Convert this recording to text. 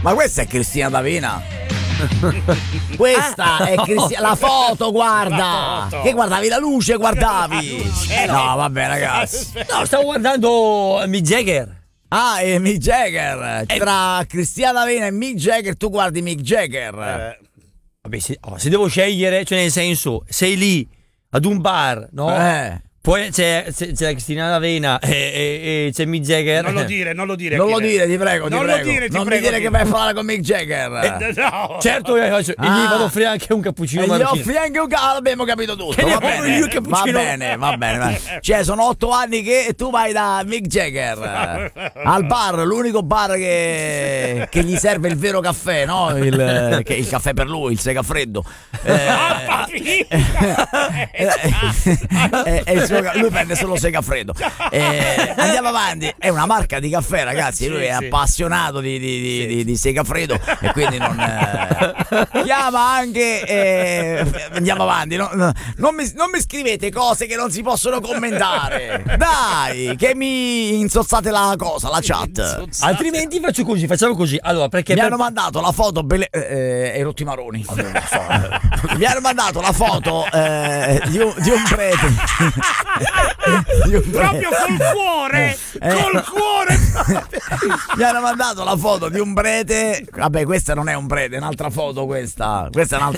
Ma questa è Cristina D'Avena. Questa è Cristina. La foto, guarda. La foto. Che guardavi la luce, guardavi. No, vabbè, ragazzi. No, stavo guardando Mick Jagger. Ah, e Mick Jagger. Tra Cristina D'Avena e Mick Jagger, tu guardi Mick Jagger. Vabbè, se devo scegliere, cioè nel senso, sei lì ad un bar, no? Poi c'è la Cristina D'Avena e c'è Mick Jagger. Non lo dire. Non lo dire, ti prego. Non lo dire, non mi dire che vai a parlare con Mick Jagger. No. Certo, gli vado a offrire anche un cappuccino. Gli offri anche un l'abbiamo capito tutto. Che Va ne offro io il cappuccino? va bene. Cioè, sono 8 anni che tu vai da Mick Jagger al bar, l'unico bar che gli serve il vero caffè, no? Il caffè per lui, il segafreddo. Lui prende solo segafreddo. Andiamo avanti. È una marca di caffè, ragazzi. Lui è appassionato di segafreddo e quindi non chiama anche. Andiamo avanti. Non mi scrivete cose che non si possono commentare. Dai, che mi insozzate la cosa, la chat. Altrimenti facciamo così. Allora, perché mi hanno mandato la foto e rotti maroni. Mi hanno mandato la foto di un prete. Proprio col cuore. Mi hanno mandato la foto di un prete. Vabbè, questa non è un prete, è un'altra foto questa. Questa è un'altra